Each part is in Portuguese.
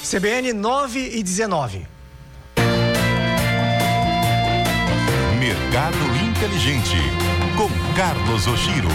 CBN 9:19. Mercado Inteligente, com Carlos Oshiro.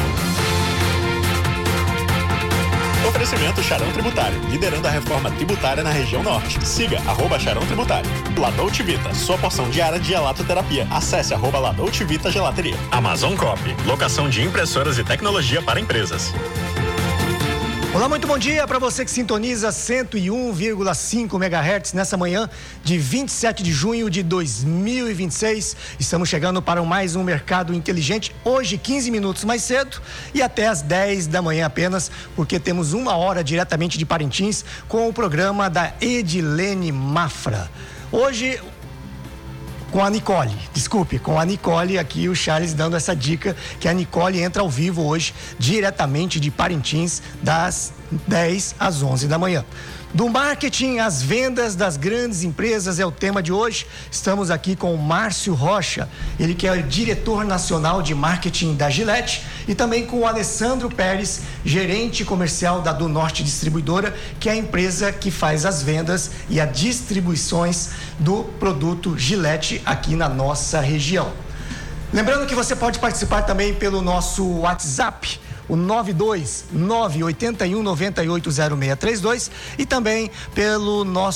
Oferecimento Charão Tributário, liderando a reforma tributária na região norte. Siga @Charão Tributário. La Dolce Vita, sua porção diária de gelatoterapia. Acesse @La Dolce Vita Gelateria. Amazon Copy, locação de impressoras e tecnologia para empresas. Olá, muito bom dia para você que sintoniza 101,5 MHz nessa manhã de 27 de junho de 2026. Estamos chegando para mais um Mercado Inteligente, hoje 15 minutos mais cedo e até às 10 da manhã apenas, porque temos uma hora diretamente de Parintins com o programa da Edilene Mafra. Hoje com a Nicole aqui, o Charles dando essa dica que a Nicole entra ao vivo hoje, diretamente de Parintins, das 10 às 11 da manhã. Do marketing às vendas das grandes empresas é o tema de hoje. Estamos aqui com o Márcio Rocha, ele que é o diretor nacional de marketing da Gillette, e também com o Alessandro Pérez, gerente comercial da Do Norte Distribuidora, que é a empresa que faz as vendas e as distribuições do produto Gillette aqui na nossa região. Lembrando que você pode participar também pelo nosso WhatsApp, o 92981980632, e também pelo nosso